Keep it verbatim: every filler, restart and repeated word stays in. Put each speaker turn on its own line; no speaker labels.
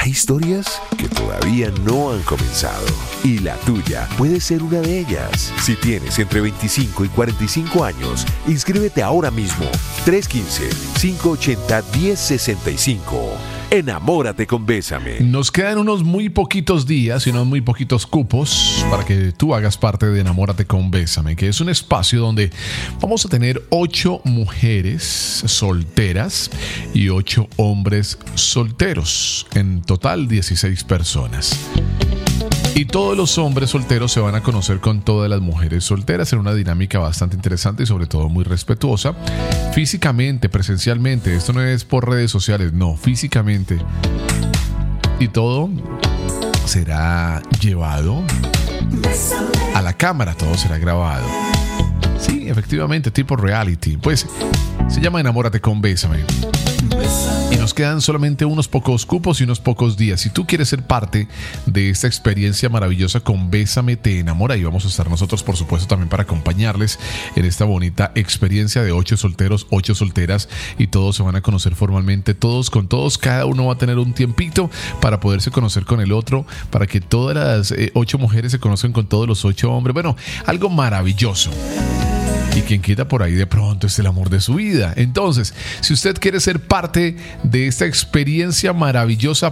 Hay historias que todavía no han comenzado y la tuya puede ser una de ellas. Si tienes entre veinticinco y cuarenta y cinco años, inscríbete ahora mismo. tres uno cinco, cinco ocho cero, uno cero seis cinco. Enamórate con Bésame.
Nos quedan unos muy poquitos días y unos muy poquitos cupos para que tú hagas parte de Enamórate con Bésame, que es un espacio donde vamos a tener ocho mujeres solteras y ocho hombres solteros. En total, dieciséis personas. Y todos los hombres solteros se van a conocer con todas las mujeres solteras en una dinámica bastante interesante y sobre todo muy respetuosa. Físicamente, presencialmente, esto no es por redes sociales, no, físicamente. Y todo será llevado a la cámara, todo será grabado. Sí, efectivamente, tipo reality. Pues se llama Enamórate con Bésame. Y nos quedan solamente unos pocos cupos y unos pocos días. Si tú quieres ser parte de esta experiencia maravillosa con Bésame Te Enamora, y vamos a estar nosotros, por supuesto, también para acompañarles en esta bonita experiencia de ocho solteros, ocho solteras, y todos se van a conocer formalmente, todos con todos. Cada uno va a tener un tiempito para poderse conocer con el otro, para que todas las eh, ocho mujeres se conozcan con todos los ocho hombres. Bueno, algo maravilloso. Y quien quiera por ahí de pronto es el amor de su vida. Entonces, si usted quiere ser parte de esta experiencia maravillosa,